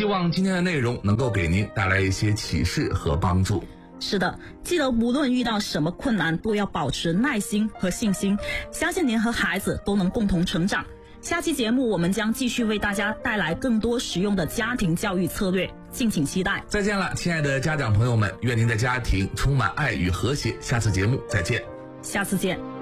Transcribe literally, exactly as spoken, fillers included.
希望今天的内容能够给您带来一些启示和帮助。 是的，记得无论遇到什么困难，都要保持耐心和信心，相信您和孩子都能共同成长。下期节目我们将继续为大家带来更多实用的家庭教育策略，敬请期待。 再见了，亲爱的家长朋友们，愿您的家庭充满爱与和谐。下次节目再见。 下次见。